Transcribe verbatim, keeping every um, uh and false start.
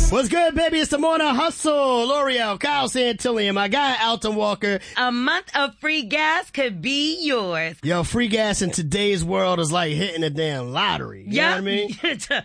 What's good, baby? It's the Morning Hustle. L'Oreal, Kyle Santillion, my guy, Alton Walker. A month of free gas could be yours. Yo, free gas in today's world is like hitting a damn lottery. You yep. know what I mean?